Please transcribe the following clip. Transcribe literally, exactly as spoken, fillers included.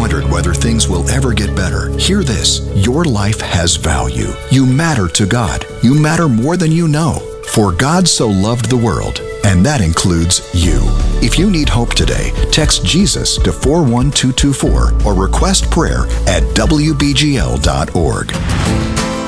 wondered whether things will ever get better, hear this. Your life has value. You matter to God. You matter more than you know. For God so loved the world, and that includes you. If you need hope today, text Jesus to four one two two four or request prayer at W B G L dot org.